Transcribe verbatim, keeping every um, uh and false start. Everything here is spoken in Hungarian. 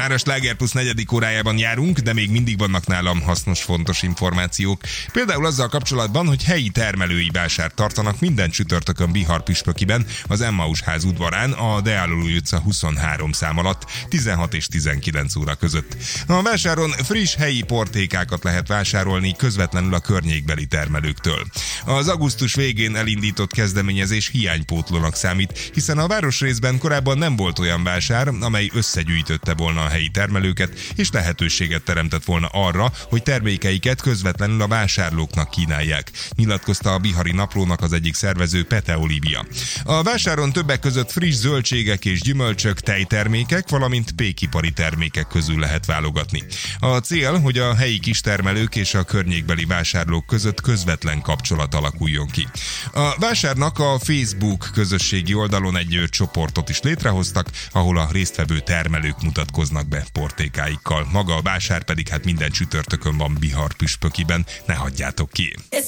Már a Sláger Plusz negyedik órájában járunk, de még mindig vannak nálam hasznos, fontos információk. Például azzal kapcsolatban, hogy helyi termelői vásárt tartanak minden csütörtökön Bihar-püspökiben, az Emmaus ház udvarán, a Deálói utca huszonhárom szám alatt, tizenhat és tizenkilenc óra között. A vásáron friss helyi portékákat lehet vásárolni közvetlenül a környékbeli termelőktől. Az augusztus végén elindított kezdeményezés hiánypótlónak számít, hiszen a városrészben korábban nem volt olyan vásár, amely összegyűjtötte volna a helyi termelőket, és lehetőséget teremtett volna arra, hogy termékeiket közvetlenül a vásárlóknak kínálják, nyilatkozta a Bihari Naplónak az egyik szervező, Pete Olivia. A vásáron többek között friss zöldségek és gyümölcsök, tejtermékek, valamint pékipari termékek közül lehet válogatni. A cél, hogy a helyi kistermelők és a környékbeli vásárlók között közvetlen kapcsolat alakuljon ki. A vásárnak a Facebook közösségi oldalon egy csoportot is létrehoztak, ahol a résztvevő termelők mutatkoznak be portékáikkal. Maga a vásár pedig hát minden csütörtökön van Bihar-püspökiben, ne hagyjátok ki!